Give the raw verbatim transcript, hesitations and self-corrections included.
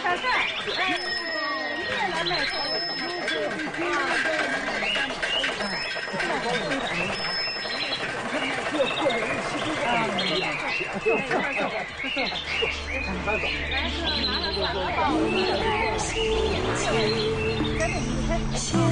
小帅，哎，你也来买菜？ 来，拿了。